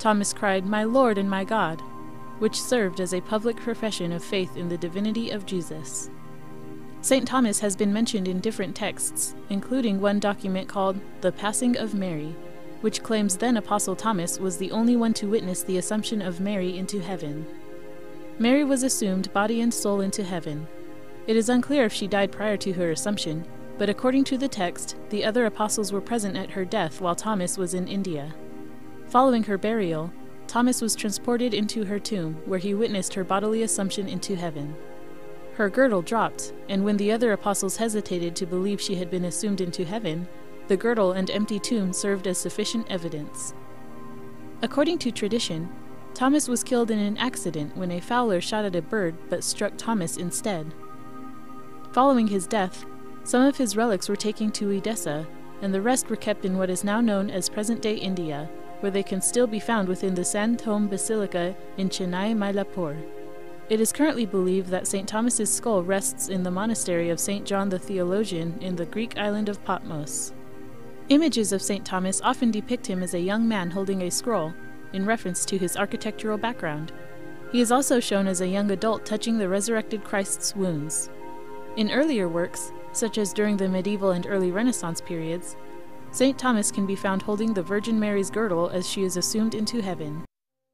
Thomas cried, "My Lord and my God," which served as a public profession of faith in the divinity of Jesus. St. Thomas has been mentioned in different texts, including one document called The Passing of Mary, which claims then Apostle Thomas was the only one to witness the Assumption of Mary into heaven. Mary was assumed body and soul into heaven. It is unclear if she died prior to her Assumption, but according to the text, the other apostles were present at her death while Thomas was in India. Following her burial, Thomas was transported into her tomb, where he witnessed her bodily assumption into heaven. Her girdle dropped, and when the other apostles hesitated to believe she had been assumed into heaven, the girdle and empty tomb served as sufficient evidence. According to tradition, Thomas was killed in an accident when a fowler shot at a bird but struck Thomas instead. Following his death, some of his relics were taken to Edessa, and the rest were kept in what is now known as present-day India, where they can still be found within the San Thome Basilica in Chennai, Mylapore. It is currently believed that St. Thomas's skull rests in the monastery of St. John the Theologian in the Greek island of Patmos. Images of St. Thomas often depict him as a young man holding a scroll, in reference to his architectural background. He is also shown as a young adult touching the resurrected Christ's wounds. In earlier works, such as during the medieval and early Renaissance periods, St. Thomas can be found holding the Virgin Mary's girdle as she is assumed into heaven.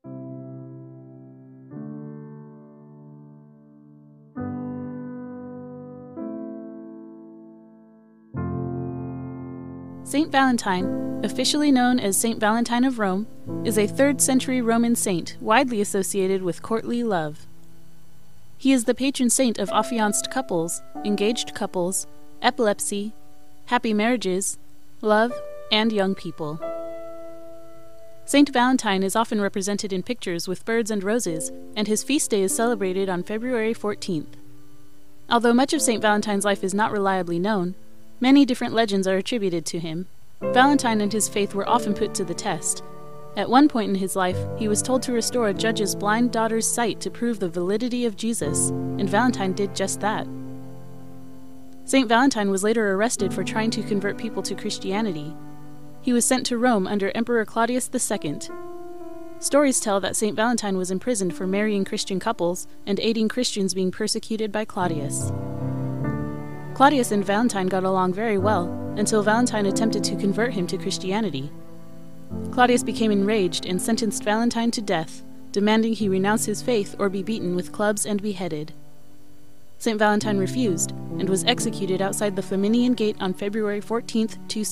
Saint Valentine, officially known as Saint Valentine of Rome, is a 3rd century Roman saint widely associated with courtly love. He is the patron saint of affianced couples, engaged couples, epilepsy, happy marriages, love, and young people. Saint Valentine is often represented in pictures with birds and roses, and his feast day is celebrated on February 14th. Although much of Saint Valentine's life is not reliably known, many different legends are attributed to him. Valentine and his faith were often put to the test. At one point in his life, he was told to restore a judge's blind daughter's sight to prove the validity of Jesus, and Valentine did just that. Saint Valentine was later arrested for trying to convert people to Christianity. He was sent to Rome under Emperor Claudius II. Stories tell that Saint Valentine was imprisoned for marrying Christian couples and aiding Christians being persecuted by Claudius. Claudius and Valentine got along very well, until Valentine attempted to convert him to Christianity. Claudius became enraged and sentenced Valentine to death, demanding he renounce his faith or be beaten with clubs and beheaded. St. Valentine refused, and was executed outside the Flaminian Gate on February 14,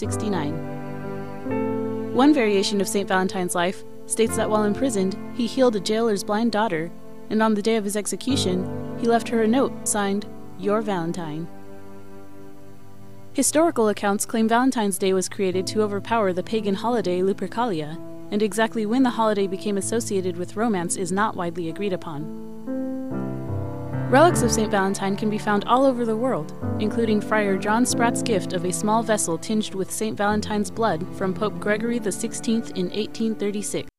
269. One variation of St. Valentine's life states that while imprisoned, he healed a jailer's blind daughter, and on the day of his execution, he left her a note signed, "Your Valentine." Historical accounts claim Valentine's Day was created to overpower the pagan holiday Lupercalia, and exactly when the holiday became associated with romance is not widely agreed upon. Relics of St. Valentine can be found all over the world, including Friar John Spratt's gift of a small vessel tinged with St. Valentine's blood from Pope Gregory XVI in 1836.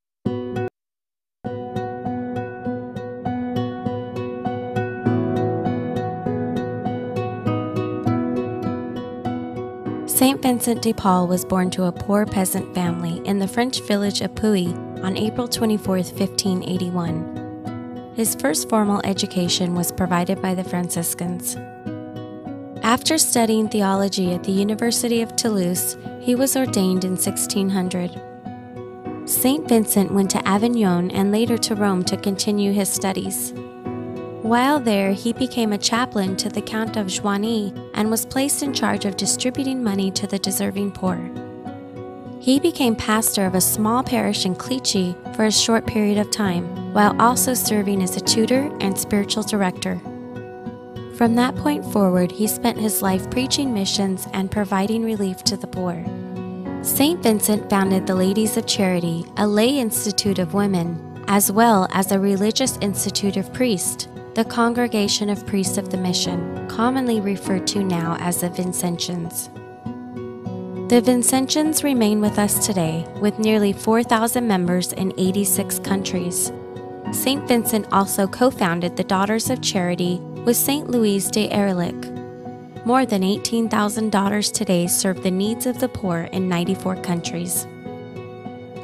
Saint Vincent de Paul was born to a poor peasant family in the French village of Puy on April 24, 1581. His first formal education was provided by the Franciscans. After studying theology at the University of Toulouse, he was ordained in 1600. Saint Vincent went to Avignon and later to Rome to continue his studies. While there, he became a chaplain to the Count of Joigny and was placed in charge of distributing money to the deserving poor. He became pastor of a small parish in Clichy for a short period of time, while also serving as a tutor and spiritual director. From that point forward, he spent his life preaching missions and providing relief to the poor. Saint Vincent founded the Ladies of Charity, a lay institute of women, as well as a religious institute of priests, the Congregation of Priests of the Mission, commonly referred to now as the Vincentians. The Vincentians remain with us today, with nearly 4,000 members in 86 countries. Saint Vincent also co-founded the Daughters of Charity with Saint Louise de Erlich. More than 18,000 daughters today serve the needs of the poor in 94 countries.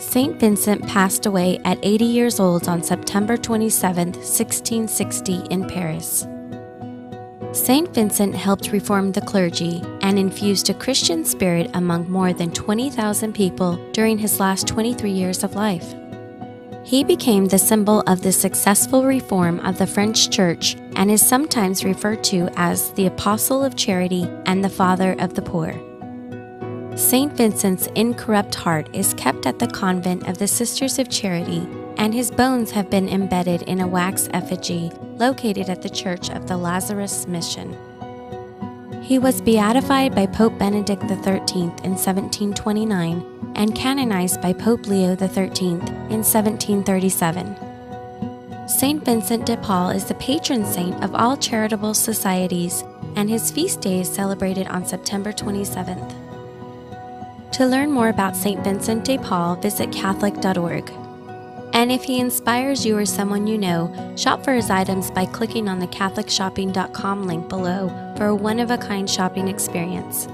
Saint Vincent passed away at 80 years old on September 27, 1660 in Paris. Saint Vincent helped reform the clergy and infused a Christian spirit among more than 20,000 people during his last 23 years of life. He became the symbol of the successful reform of the French Church and is sometimes referred to as the Apostle of Charity and the Father of the Poor. Saint Vincent's incorrupt heart is kept at the convent of the Sisters of Charity, and his bones have been embedded in a wax effigy located at the Church of the Lazarus Mission. He was beatified by Pope Benedict XIII in 1729 and canonized by Pope Leo XIII in 1737. Saint Vincent de Paul is the patron saint of all charitable societies, and his feast day is celebrated on September 27th. To learn more about Saint Vincent de Paul, visit Catholic.org. And if he inspires you or someone you know, shop for his items by clicking on the CatholicShopping.com link below for a one-of-a-kind shopping experience.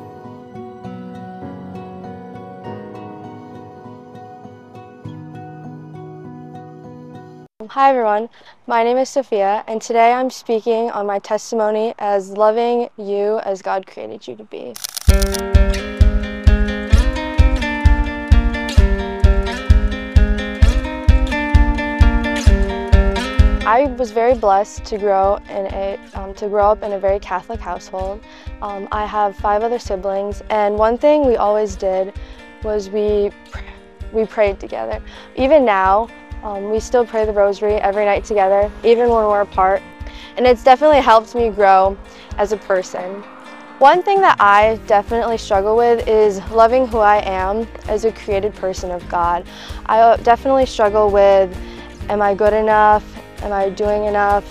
Hi everyone, my name is Sophia, and today I'm speaking on my testimony as loving you as God created you to be. I was very blessed to grow up in a very Catholic household. I have 5 other siblings, and one thing we always did was we prayed together. Even now, we still pray the rosary every night together, even when we're apart, and it's definitely helped me grow as a person. One thing that I definitely struggle with is loving who I am as a created person of God. I definitely struggle with, am I good enough? Am I doing enough?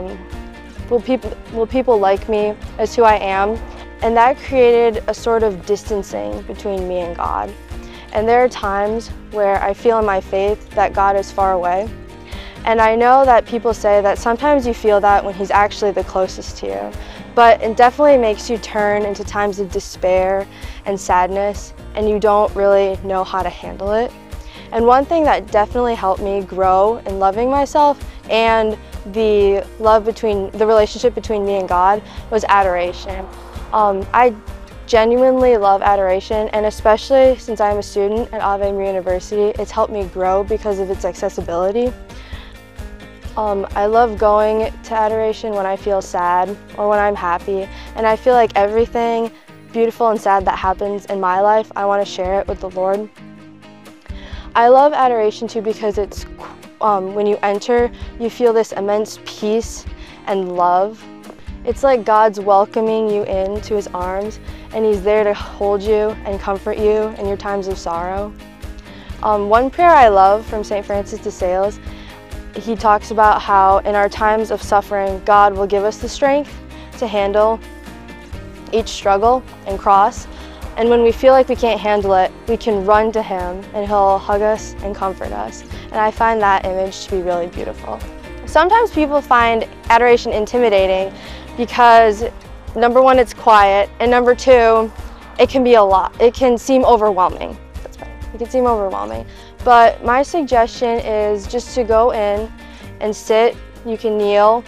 Will people like me as who I am? And that created a sort of distancing between me and God. And there are times where I feel in my faith that God is far away. And I know that people say that sometimes you feel that when He's actually the closest to you. But it definitely makes you turn into times of despair and sadness, and you don't really know how to handle it. And one thing that definitely helped me grow in loving myself and the relationship between me and God was adoration. I genuinely love adoration, and especially since I'm a student at Ave Maria University, it's helped me grow because of its accessibility. I love going to adoration when I feel sad or when I'm happy, and I feel like everything beautiful and sad that happens in my life, I want to share it with the Lord. I love adoration too because it's when you enter, you feel this immense peace and love. It's like God's welcoming you into His arms, and He's there to hold you and comfort you in your times of sorrow. One prayer I love from St. Francis de Sales, he talks about how in our times of suffering, God will give us the strength to handle each struggle and cross. And when we feel like we can't handle it, we can run to Him and He'll hug us and comfort us. And I find that image to be really beautiful. Sometimes people find adoration intimidating because number one, it's quiet, and number two, it can be a lot. It can seem overwhelming. That's right. It can seem overwhelming. But my suggestion is just to go in and sit. You can kneel,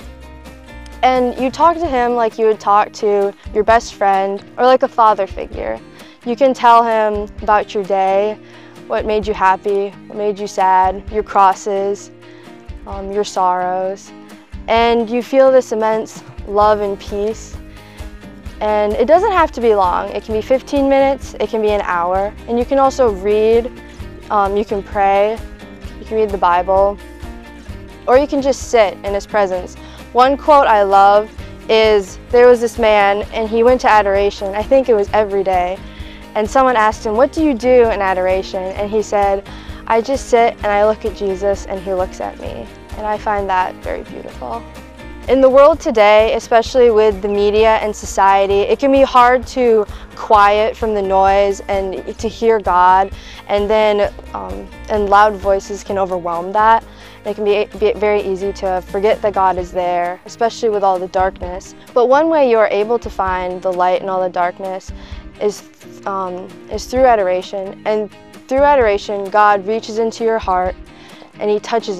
and you talk to Him like you would talk to your best friend or like a father figure. You can tell Him about your day, what made you happy, what made you sad, your crosses, your sorrows, and you feel this immense love and peace. And it doesn't have to be long. It can be 15 minutes, it can be an hour, and you can also read, you can pray, you can read the Bible, or you can just sit in His presence. One quote I love is, there was this man and he went to adoration, I think it was every day, and someone asked him, what do you do in adoration? And he said, I just sit and I look at Jesus and He looks at me. And I find that very beautiful. In the world today, especially with the media and society, it can be hard to quiet from the noise and to hear God, and then and loud voices can overwhelm that. It can be very easy to forget that God is there, especially with all the darkness. But one way you are able to find the light in all the darkness is through adoration and Through adoration, God reaches into your heart and He touches